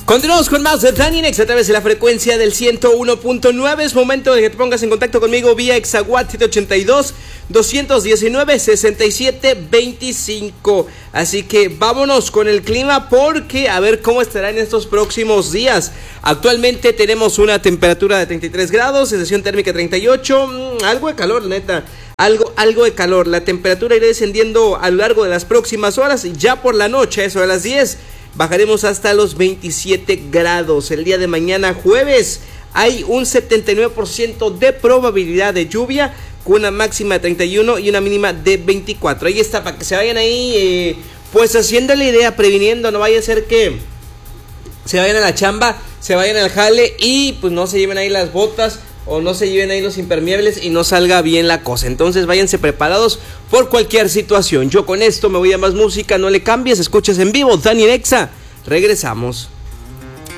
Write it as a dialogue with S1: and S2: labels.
S1: Continuamos con más de Dani Nex a través de la frecuencia del 101.9. Es momento de que te pongas en contacto conmigo vía Exaguat 782-219-6725. Así que vámonos con el clima porque a ver cómo estará en estos próximos días. Actualmente tenemos una temperatura de 33 grados, sensación térmica 38, algo de calor, neta. Algo de calor. La temperatura irá descendiendo a lo largo de las próximas horas y ya por la noche, eso de las 10, bajaremos hasta los 27 grados. El día de mañana, jueves, hay un 79% de probabilidad de lluvia, con una máxima de 31 y una mínima de 24. Ahí está, para que se vayan ahí, pues haciendo la idea, previniendo, no vaya a ser que se vayan a la chamba, se vayan al jale y pues no se lleven ahí las botas o no se lleven ahí los impermeables y no salga bien la cosa. Entonces váyanse preparados por cualquier situación. Yo con esto me voy a más música, no le cambies, escuchas en vivo Dani Nexa. Regresamos.